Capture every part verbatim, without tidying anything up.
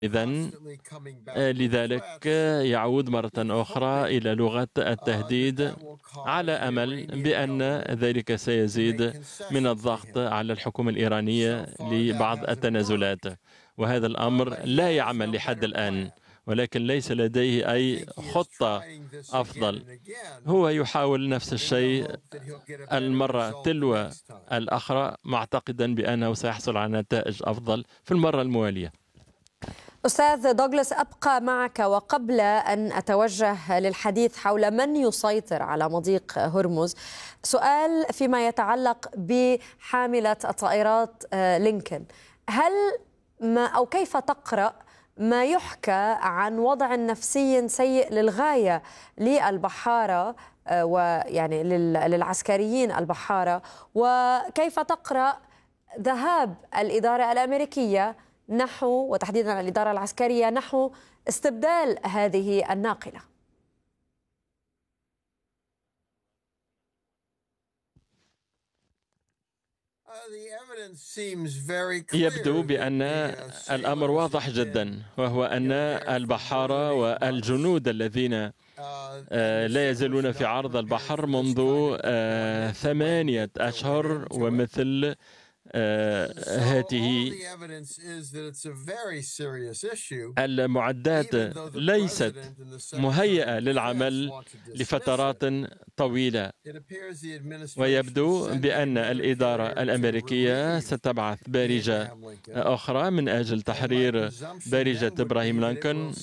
إذن لذلك يعود مرة أخرى إلى لغة التهديد، على أمل بأن ذلك سيزيد من الضغط على الحكومة الإيرانية لبعض التنازلات، وهذا الأمر لا يعمل لحد الآن، ولكن ليس لديه أي خطة أفضل. هو يحاول نفس الشيء المرة تلو الأخرى، معتقدا بأنه سيحصل على نتائج أفضل في المرة الموالية. أستاذ دوغلاس، أبقى معك، وقبل أن أتوجه للحديث حول من يسيطر على مضيق هرمز، سؤال فيما يتعلق بحاملة الطائرات لينكولن. هل ما أو كيف تقرأ ما يحكى عن وضع نفسي سيء للغاية للبحارة ويعني للعسكريين البحارة، وكيف تقرأ ذهاب الإدارة الأمريكية نحو، وتحديدا الإدارة العسكرية، نحو استبدال هذه الناقلة؟ يبدو بأن الأمر واضح جدا، وهو أن البحارة والجنود الذين لا يزالون في عرض البحر منذ ثمانية أشهر ومثل هذه المعدات ليست مهيئة للعمل لفترات طويلة، ويبدو بأن الإدارة الأمريكية ستبعث بارجة أخرى من أجل تحرير بارجة إبراهيم لينكولن،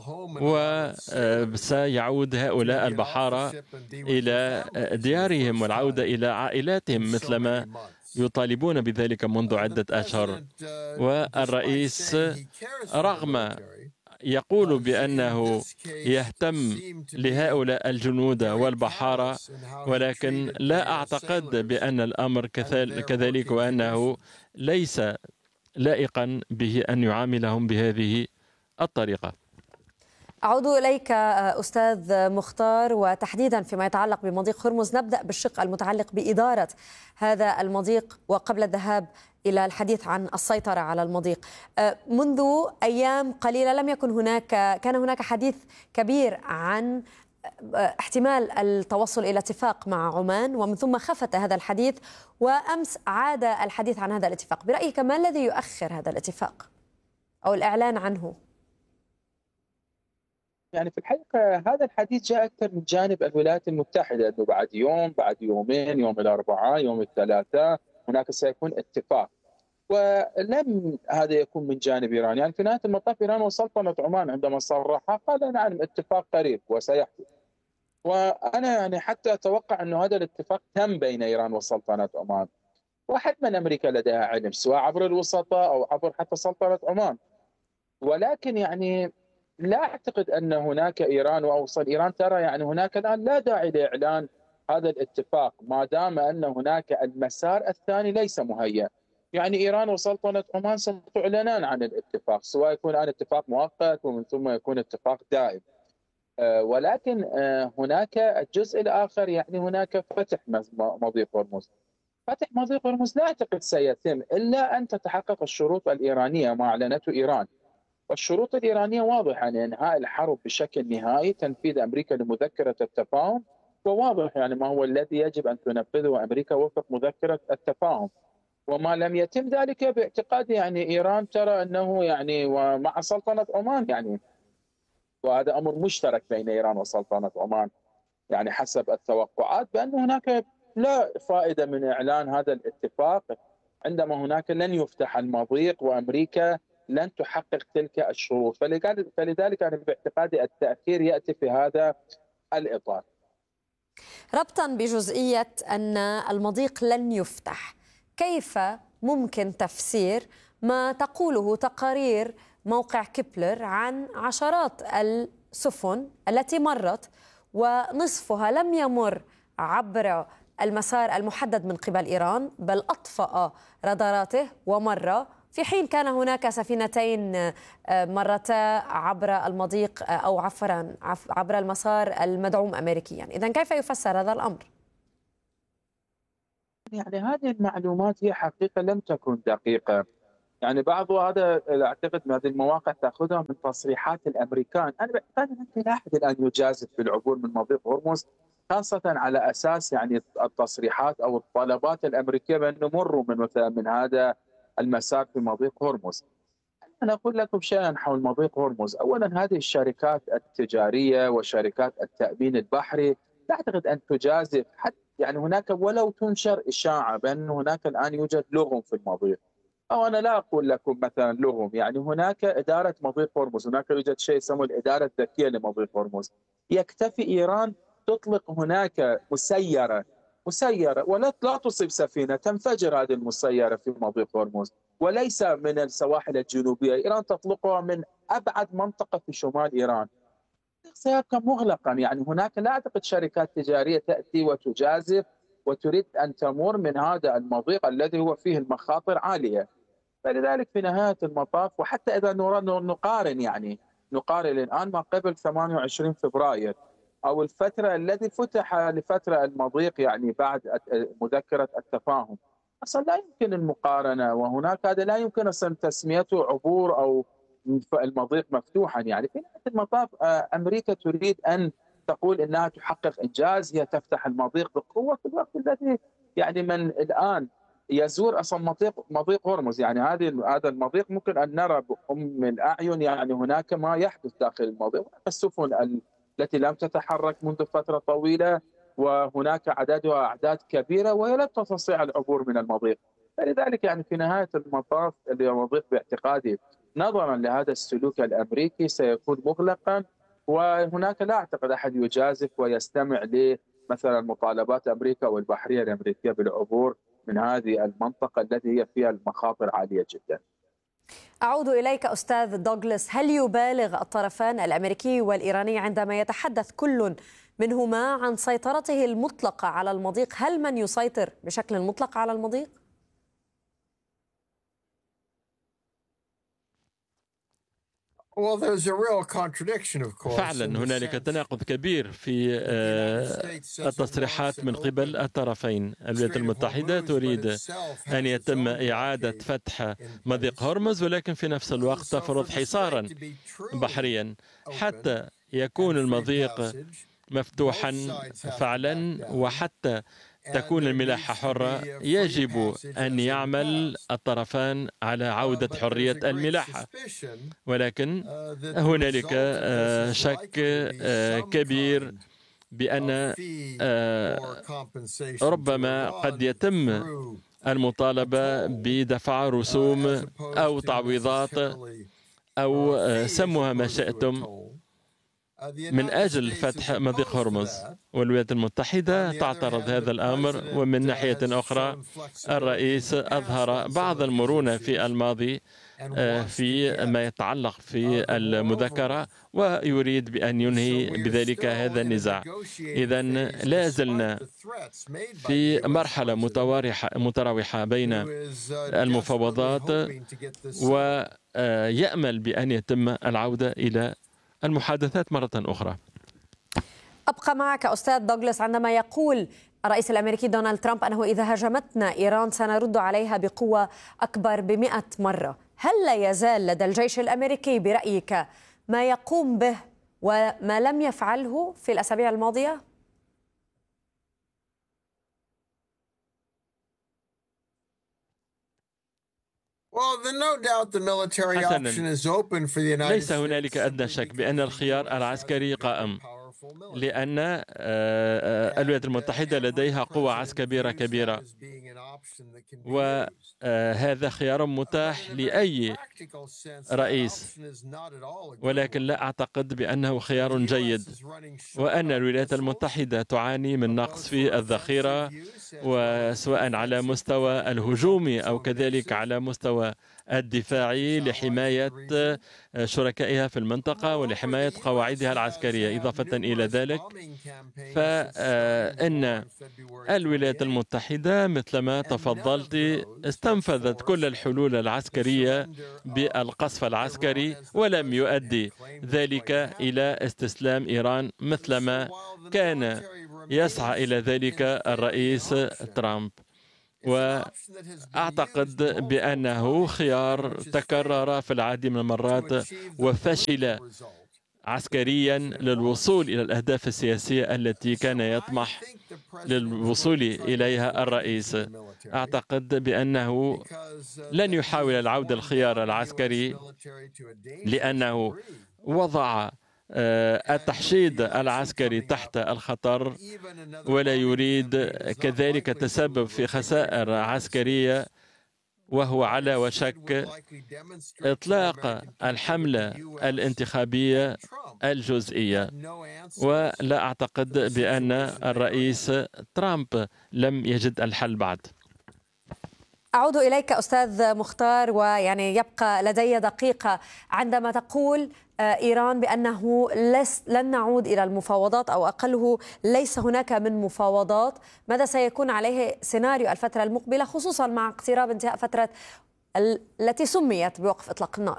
وسيعود هؤلاء البحارة إلى ديارهم والعودة إلى عائلاتهم مثلما يطالبون بذلك منذ عدة أشهر. والرئيس رغم يقول بأنه يهتم لهؤلاء الجنود والبحارة، ولكن لا أعتقد بأن الأمر كذلك، وأنه ليس لائقا به أن يعاملهم بهذه الطريقة. أعود إليك أستاذ مختار، وتحديدا فيما يتعلق بمضيق هرمز. نبدأ بالشق المتعلق بإدارة هذا المضيق، وقبل الذهاب إلى الحديث عن السيطرة على المضيق. منذ أيام قليلة لم يكن هناك كان هناك حديث كبير عن احتمال التوصل إلى اتفاق مع عمان، ومن ثم خفت هذا الحديث، وأمس عاد الحديث عن هذا الاتفاق. برأيك ما الذي يؤخر هذا الاتفاق أو الإعلان عنه؟ يعني في الحقيقة هذا الحديث جاء أكثر من جانب الولايات المتحدة، أنه بعد يوم، بعد يومين، يوم الأربعاء، يوم الثلاثاء هناك سيكون اتفاق، ولم هذا يكون من جانب إيران. يعني في نهاية المطاف إيران وسلطنة عمان عندما صرح قال نعم اتفاق قريب وسيحدث، وأنا يعني حتى أتوقع أنه هذا الاتفاق تم بين إيران وسلطنة عمان، وحتما أمريكا لديها علم سواء عبر الوسطاء أو عبر حتى سلطنة عمان. ولكن يعني لا أعتقد أن هناك إيران وأوصل إيران ترى يعني هناك الآن لا داعي لإعلان هذا الاتفاق ما دام أن هناك المسار الثاني ليس مهيأ. يعني إيران وسلطنة عمان ستعلنان عن الاتفاق، سواء يكون الآن اتفاق مؤقت ومن ثم يكون اتفاق دائم. أه ولكن أه هناك الجزء الآخر، يعني هناك فتح مضيق هرمز. فتح مضيق هرمز لا أعتقد سيتم إلا أن تتحقق الشروط الإيرانية ما أعلنته إيران. والشروط الإيرانية واضحة، يعني إنهاء الحرب بشكل نهائي، تنفيذ أمريكا لمذكرة التفاهم، وواضح يعني ما هو الذي يجب أن تنفذه أمريكا وفق مذكرة التفاهم. وما لم يتم ذلك باعتقادي يعني إيران ترى أنه يعني ومع سلطنة عمان، يعني وهذا أمر مشترك بين إيران وسلطنة عمان، يعني حسب التوقعات بأن هناك لا فائدة من إعلان هذا الاتفاق عندما هناك لن يفتح المضيق وأمريكا لن تحقق تلك الشروط. فلذلك أنا باعتقادي التأخير يأتي في هذا الإطار. ربطا بجزئية أن المضيق لن يفتح، كيف ممكن تفسير ما تقوله تقارير موقع كيبلر عن عشرات السفن التي مرت ونصفها لم يمر عبر المسار المحدد من قبل إيران، بل أطفأ راداراته ومر، في حين كان هناك سفينتين مرتا عبر المضيق أو عفوا عبر المسار المدعوم أمريكيا؟ إذن كيف يفسر هذا الأمر؟ يعني هذه المعلومات هي حقيقة لم تكن دقيقة. يعني بعض هذا اعتقد من هذه المواقع تاخذها من تصريحات الامريكان. انا بعتقد ان لا احد الان يجازف بالعبور من مضيق هرمز، خاصه على اساس يعني التصريحات او الطلبات الامريكيه بان مروا من مثلا من هذا المسار في مضيق هرمز. انا اقول لكم شيئا حول مضيق هرمز. اولا هذه الشركات التجاريه وشركات التامين البحري لا اعتقد ان تجازف، حتى يعني هناك ولو تنشر اشاعه بان هناك الان يوجد لغم في المضيق، أو أنا لا أقول لكم مثلا لغم، يعني هناك إدارة مضيق هرمز، هناك يوجد شيء يسمى الإدارة الذكية لمضيق هرمز. يكتفي إيران تطلق هناك مسيرة مسيرة ولا لا تصيب سفينة، تنفجر هذه المسيرة في مضيق هرمز، وليس من السواحل الجنوبية، إيران تطلقها من أبعد منطقة في شمال إيران، سيبقى مغلقا. يعني هناك لا أعتقد شركات تجارية تأتي وتجازف وتريد أن تمر من هذا المضيق الذي هو فيه المخاطر عالية. فلذلك في نهاية المطاف، وحتى إذا نقارن يعني نقارن الآن ما قبل ثمانية وعشرين فبراير أو الفترة التي فتح لفترة المضيق يعني بعد مذكرة التفاهم، أصلا لا يمكن المقارنة، وهناك هذا لا يمكن أصلا تسميته عبور أو المضيق مفتوحا. يعني في نهاية المطاف أمريكا تريد أن تقول إنها تحقق إنجاز، هي تفتح المضيق بقوة في الوقت الذي يعني من الآن يزور اصلا مضيق مضيق هرمز. يعني هذه هذا المضيق ممكن ان نرى بأم الاعين يعني هناك ما يحدث داخل المضيق، السفن التي لم تتحرك منذ فتره طويله، وهناك عددها اعداد كبيره وهي لا تستطيع العبور من المضيق. فلذلك يعني في نهايه المطاف المضيق باعتقادي نظرا لهذا السلوك الامريكي سيكون مغلقا، وهناك لا اعتقد احد يجازف ويستمع لمثلا مطالبات امريكا والبحريه الامريكيه بالعبور من هذه المنطقة التي هي فيها المخاطر عالية جدا. أعود إليك أستاذ دوغلاس، هل يبالغ الطرفان الأمريكي والإيراني عندما يتحدث كل منهما عن سيطرته المطلقة على المضيق؟ هل من يسيطر بشكل مطلق على المضيق؟ فعلا هنالك تناقض كبير في التصريحات من قبل الطرفين. الولايات المتحدة تريد أن يتم إعادة فتح مضيق هرمز، ولكن في نفس الوقت تفرض حصارا بحريا حتى يكون المضيق مفتوحا فعلا، وحتى تكون الملاحة حرة يجب أن يعمل الطرفان على عودة حرية الملاحة. ولكن هنالك شك كبير بأن ربما قد يتم المطالبة بدفع رسوم أو تعويضات أو سموها ما شئتم من أجل فتح مضيق هرمز، والولايات المتحدة تعترض هذا الأمر. ومن ناحية أخرى الرئيس أظهر بعض المرونة في الماضي في ما يتعلق في المذكرة، ويريد بأن ينهي بذلك هذا النزاع. إذن لا زلنا في مرحلة متراوحة بين المفاوضات، ويأمل بأن يتم العودة إلى المحادثات مرة أخرى. أبقى معك أستاذ دوغلاس. عندما يقول الرئيس الأمريكي دونالد ترامب أنه إذا هاجمتنا إيران سنرد عليها بقوة أكبر بمئة مرة، هل لا يزال لدى الجيش الأمريكي برأيك ما يقوم به وما لم يفعله في الأسابيع الماضية؟ حسناً، ليس هنالك أدنى شك بأن الخيار العسكري قائم، لأن الولايات المتحدة لديها قوة عسكرية كبيرة، وهذا خيار متاح لأي رئيس، ولكن لا أعتقد بأنه خيار جيد، وأن الولايات المتحدة تعاني من نقص في الذخيرة، وسواء على مستوى الهجومي أو كذلك على مستوى الدفاعي لحماية شركائها في المنطقة ولحماية قواعدها العسكرية. إضافة إلى ذلك فإن الولايات المتحدة مثلما تفضلت استنفذت كل الحلول العسكرية بالقصف العسكري، ولم يؤدي ذلك إلى استسلام إيران مثلما كان يسعى إلى ذلك الرئيس ترامب. وأعتقد بأنه خيار تكرر في العديد من المرات وفشل عسكريا للوصول إلى الأهداف السياسية التي كان يطمح للوصول إليها الرئيس. أعتقد بأنه لن يحاول العودة الخيار العسكري لأنه وضع التحشيد العسكري تحت الخطر ولا يريد كذلك التسبب في خسائر عسكرية، وهو على وشك إطلاق الحملة الانتخابية الجزئية. ولا أعتقد بأن الرئيس ترامب لم يجد الحل بعد. أعود إليك أستاذ مختار، ويعني يبقى لدي دقيقة. عندما تقول إيران بأنه لن نعود إلى المفاوضات أو أقله ليس هناك من مفاوضات، ماذا سيكون عليه سيناريو الفترة المقبلة خصوصا مع اقتراب انتهاء فترة التي سميت بوقف إطلاق النار؟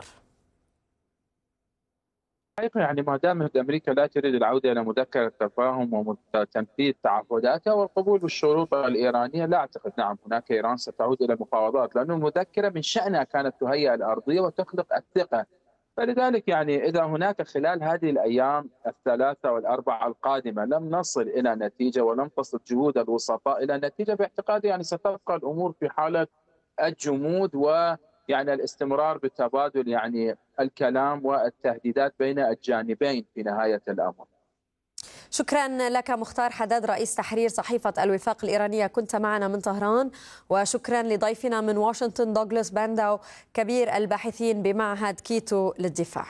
يعني ما دامت أمريكا لا تريد العودة إلى مذكرة تفاهم وتنفيذ تعهداتها والقبول بالشروط الإيرانية، لا أعتقد نعم هناك إيران ستعود إلى المفاوضات، لأن المذكرة من شأنها كانت تهيئ الأرضية وتخلق الثقة. فلذلك يعني إذا هناك خلال هذه الأيام الثلاثة والأربعة القادمة لم نصل إلى نتيجة ولم تصل جهود الوسطاء إلى نتيجة، باعتقادي يعني ستبقى الأمور في حالة الجمود ويعني الاستمرار بتبادل يعني الكلام والتهديدات بين الجانبين في نهاية الأمر. شكرا لك مختار حداد، رئيس تحرير صحيفة الوفاق الإيرانية، كنت معنا من طهران. وشكرا لضيفنا من واشنطن دوغلاس بانداو، كبير الباحثين بمعهد كيتو للدفاع.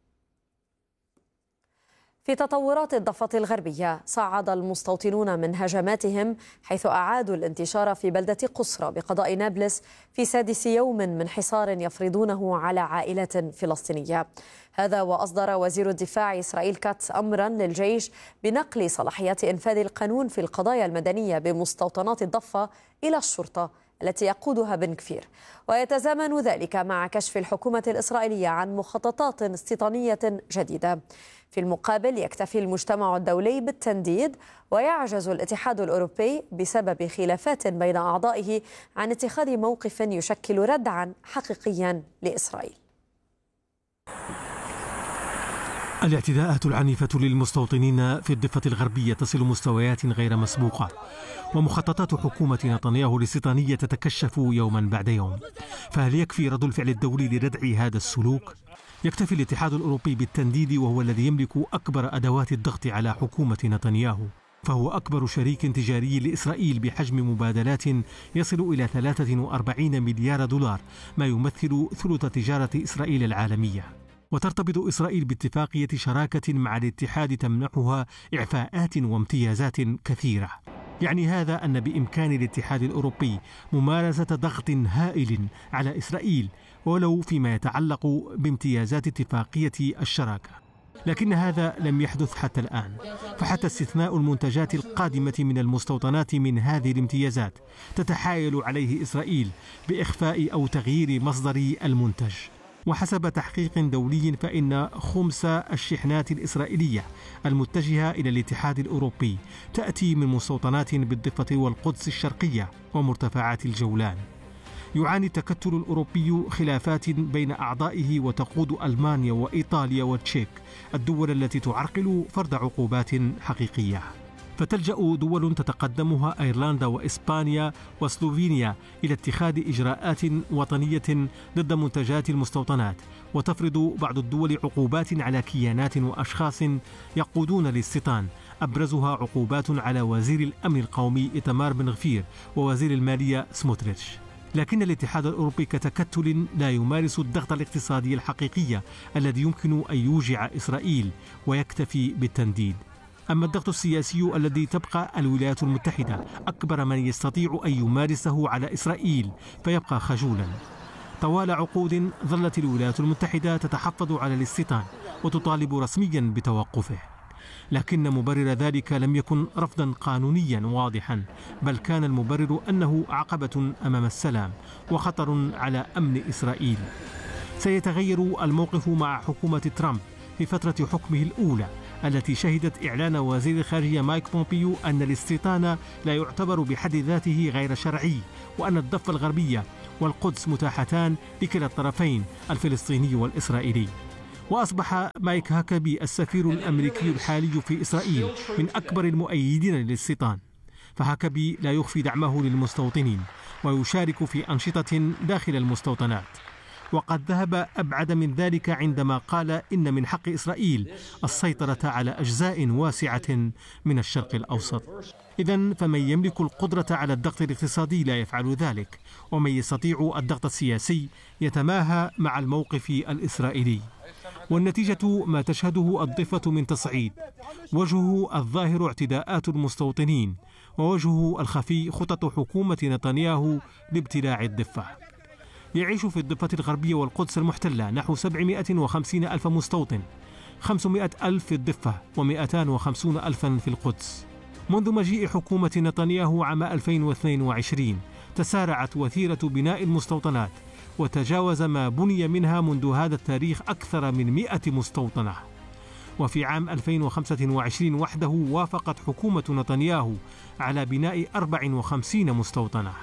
في تطورات الضفة الغربية، صعد المستوطنون من هجماتهم حيث أعادوا الانتشار في بلدة قصرى بقضاء نابلس في سادس يوم من حصار يفرضونه على عائلات فلسطينية. هذا وأصدر وزير الدفاع إسرائيل كاتس أمرا للجيش بنقل صلاحيات إنفاذ القانون في القضايا المدنية بمستوطنات الضفة إلى الشرطة التي يقودها بن كفير، ويتزامن ذلك مع كشف الحكومة الإسرائيلية عن مخططات استيطانية جديدة. في المقابل يكتفي المجتمع الدولي بالتنديد، ويعجز الاتحاد الأوروبي بسبب خلافات بين أعضائه عن اتخاذ موقف يشكل ردعا حقيقيا لإسرائيل. الاعتداءات العنيفة للمستوطنين في الضفة الغربية تصل مستويات غير مسبوقة، ومخططات حكومة نتنياهو الاستيطانية تتكشف يوما بعد يوم. فهل يكفي رد الفعل الدولي لردع هذا السلوك؟ يكتفي الاتحاد الأوروبي بالتنديد، وهو الذي يملك أكبر أدوات الضغط على حكومة نتنياهو، فهو أكبر شريك تجاري لإسرائيل بحجم مبادلات يصل إلى ثلاثة وأربعين مليار دولار، ما يمثل ثلث تجارة إسرائيل العالمية. وترتبط إسرائيل باتفاقية شراكة مع الاتحاد تمنحها إعفاءات وامتيازات كثيرة. يعني هذا أن بإمكان الاتحاد الأوروبي ممارسة ضغط هائل على إسرائيل ولو فيما يتعلق بامتيازات اتفاقية الشراكة، لكن هذا لم يحدث حتى الآن. فحتى استثناء المنتجات القادمة من المستوطنات من هذه الامتيازات تتحايل عليه إسرائيل بإخفاء أو تغيير مصدر المنتج. وحسب تحقيق دولي فإن خمس الشحنات الإسرائيلية المتجهة إلى الاتحاد الأوروبي تأتي من مستوطنات بالضفة والقدس الشرقية ومرتفعات الجولان. يعاني التكتل الأوروبي خلافات بين أعضائه، وتقود ألمانيا وإيطاليا والتشيك الدول التي تعرقل فرض عقوبات حقيقية. فتلجأ دول تتقدمها أيرلندا وإسبانيا وسلوفينيا إلى اتخاذ إجراءات وطنية ضد منتجات المستوطنات، وتفرض بعض الدول عقوبات على كيانات وأشخاص يقودون الاستيطان، أبرزها عقوبات على وزير الأمن القومي إيتمار بن غفير ووزير المالية سموتريتش. لكن الاتحاد الأوروبي كتكتل لا يمارس الضغط الاقتصادي الحقيقي الذي يمكن أن يوجع إسرائيل، ويكتفي بالتنديد. أما الضغط السياسي الذي تبقى الولايات المتحدة أكبر من يستطيع أن يمارسه على إسرائيل، فيبقى خجولا. طوال عقود ظلت الولايات المتحدة تتحفظ على الاستيطان وتطالب رسميا بتوقفه، لكن مبرر ذلك لم يكن رفضا قانونيا واضحا، بل كان المبرر أنه عقبة أمام السلام وخطر على أمن إسرائيل. سيتغير الموقف مع حكومة ترامب في فترة حكمه الأولى التي شهدت إعلان وزير الخارجية مايك بومبيو أن الاستيطان لا يعتبر بحد ذاته غير شرعي، وأن الضفة الغربية والقدس متاحتان لكلا الطرفين الفلسطيني والإسرائيلي. وأصبح مايك هاكابي السفير الأمريكي الحالي في إسرائيل من أكبر المؤيدين للاستيطان. فهاكابي لا يخفي دعمه للمستوطنين ويشارك في أنشطة داخل المستوطنات، وقد ذهب أبعد من ذلك عندما قال إن من حق إسرائيل السيطرة على أجزاء واسعة من الشرق الأوسط. إذن فمن يملك القدرة على الضغط الاقتصادي لا يفعل ذلك، ومن يستطيع الضغط السياسي يتماهى مع الموقف الإسرائيلي. والنتيجة ما تشهده الضفة من تصعيد، وجهه الظاهر اعتداءات المستوطنين، ووجهه الخفي خطط حكومة نتنياهو لابتلاع الضفة. يعيش في الضفة الغربية والقدس المحتلة نحو سبعمائة وخمسين ألف مستوطن، خمسمائة ألف في الضفة ومائتين وخمسين ألفا في القدس. منذ مجيء حكومة نتنياهو عام ألفين واثنين وعشرين تسارعت وتيرة بناء المستوطنات، وتجاوز ما بني منها منذ هذا التاريخ أكثر من مئة مستوطنة. وفي عام ألفين وخمسة وعشرين وحده وافقت حكومة نتنياهو على بناء أربع وخمسين مستوطنة.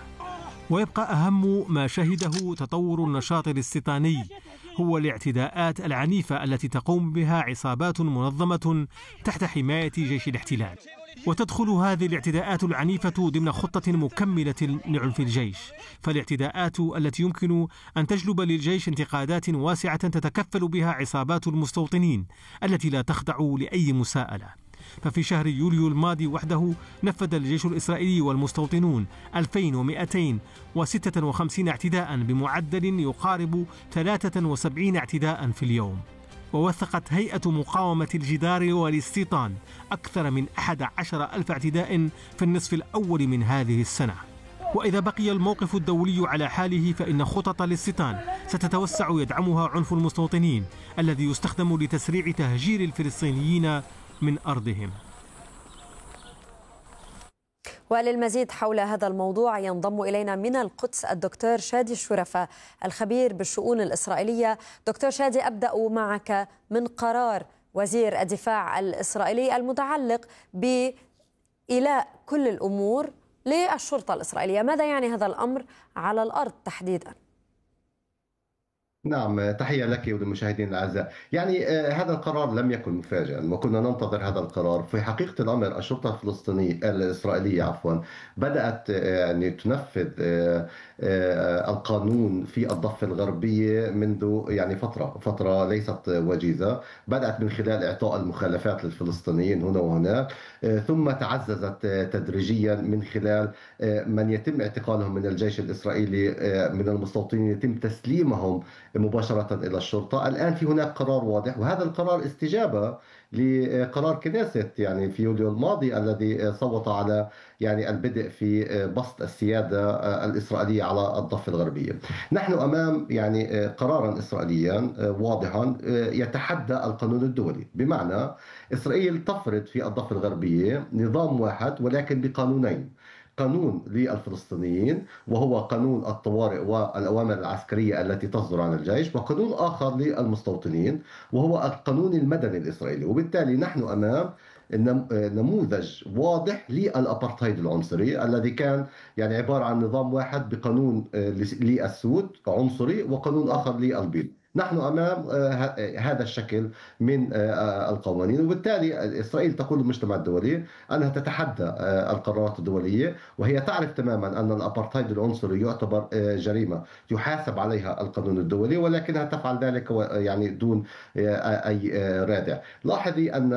ويبقى أهم ما شهده تطور النشاط الاستيطاني هو الاعتداءات العنيفة التي تقوم بها عصابات منظمة تحت حماية جيش الاحتلال. وتدخل هذه الاعتداءات العنيفة ضمن خطة مكملة لعنف الجيش، فالاعتداءات التي يمكن أن تجلب للجيش انتقادات واسعة تتكفل بها عصابات المستوطنين التي لا تخضع لأي مساءلة. ففي شهر يوليو الماضي وحده نفذ الجيش الإسرائيلي والمستوطنون ألفين ومائتين وستة وخمسين اعتداء بمعدل يقارب ثلاثة وسبعين اعتداء في اليوم. ووثقت هيئة مقاومة الجدار والاستيطان أكثر من أحد عشر ألف اعتداء في النصف الأول من هذه السنة. وإذا بقي الموقف الدولي على حاله فإن خطط الاستيطان ستتوسع يدعمها عنف المستوطنين الذي يستخدم لتسريع تهجير الفلسطينيين من أرضهم. وللمزيد حول هذا الموضوع ينضم إلينا من القدس الدكتور شادي الشرفة الخبير بالشؤون الإسرائيلية. دكتور شادي، أبدأ معك من قرار وزير الدفاع الإسرائيلي المتعلق بإيلاء كل الأمور للشرطة الإسرائيلية. ماذا يعني هذا الأمر على الأرض تحديداً؟ نعم، تحية لك وللمشاهدين الأعزاء. يعني آه هذا القرار لم يكن مفاجئا، وكنا ننتظر هذا القرار. في حقيقة الأمر الشرطة الفلسطينية الإسرائيلية عفوا بدأت آه يعني تنفذ آه آه القانون في الضفة الغربية منذ يعني فترة فترة ليست وجيزة. بدأت من خلال إعطاء المخالفات للفلسطينيين هنا وهناك، آه ثم تعززت آه تدريجيا من خلال آه من يتم اعتقالهم من الجيش الإسرائيلي آه من المستوطنين يتم تسليمهم مباشرة إلى الشرطة. الآن في هناك قرار واضح، وهذا القرار استجابة لقرار كنيست يعني في يوليو الماضي الذي صوت على يعني البدء في بسط السيادة الإسرائيلية على الضفة الغربية. نحن أمام يعني قرارا إسرائيليا واضحا يتحدى القانون الدولي، بمعنى إسرائيل تفرض في الضفة الغربية نظام واحد ولكن بقانونين: قانون للفلسطينيين وهو قانون الطوارئ والأوامر العسكرية التي تصدر عن الجيش، وقانون آخر للمستوطنين وهو القانون المدني الإسرائيلي. وبالتالي نحن أمام نموذج واضح للأبارتهايد العنصري الذي كان يعني عبارة عن نظام واحد بقانون للسود عنصري وقانون آخر للبيض. نحن أمام هذا الشكل من القوانين، وبالتالي إسرائيل تقول للمجتمع الدولي أنها تتحدى القرارات الدولية، وهي تعرف تماما أن الأبارتهايد العنصري يعتبر جريمة يحاسب عليها القانون الدولي، ولكنها تفعل ذلك يعني دون أي رادع. لاحظي أن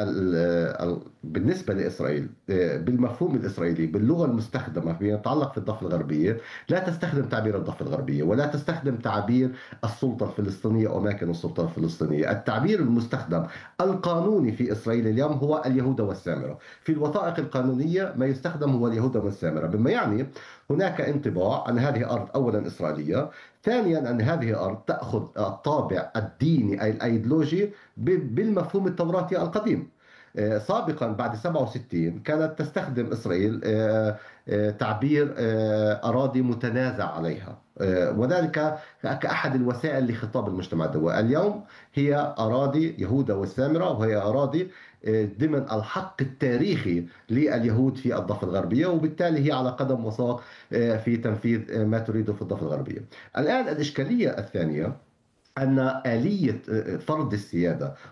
بالنسبة لإسرائيل بالمفهوم الإسرائيلي باللغة المستخدمة فيما يتعلق في الضفة الغربية لا تستخدم تعبير الضفة الغربية ولا تستخدم تعبير السلطة الفلسطينية وأماكن السلطة الفلسطينية. التعبير المستخدم القانوني في إسرائيل اليوم هو اليهود والسامرة. في الوثائق القانونية ما يستخدم هو اليهود والسامرة، بما يعني هناك انطباع أن هذه أرض أولا إسرائيلية، ثانيا أن هذه الأرض تأخذ الطابع الديني أي الأيديولوجي بالمفهوم التوراتي القديم. سابقا بعد سبعة وستين كانت تستخدم إسرائيل تعبير أراضي متنازع عليها، وذلك كأحد الوسائل لخطاب المجتمع الدولي. اليوم هي أراضي يهودا والسامرة، وهي أراضي ضمن الحق التاريخي لليهود في الضفة الغربية، وبالتالي هي على قدم وساق في تنفيذ ما تريده في الضفة الغربية. الآن الإشكالية الثانية أن آلية فرض السيادة